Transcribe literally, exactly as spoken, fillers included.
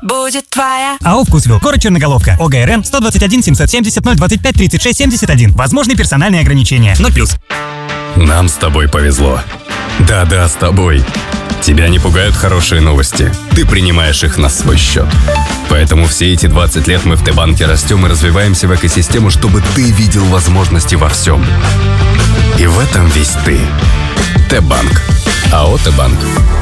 будет твоя. АО «Вкусвилл». Город Черноголовка. ОГРН сто двадцать один семьсот семьдесят ноль двадцать пять тридцать шесть семьдесят один. Возможны персональные ограничения. ноль плюс. Нам с тобой повезло. Да-да, с тобой. Тебя не пугают хорошие новости. Ты принимаешь их на свой счет. Поэтому все эти двадцать лет мы в Т-банке растем и развиваемся в экосистему, чтобы ты видел возможности во всем. И в этом весь ты. Т-банк. АО «Т-банк».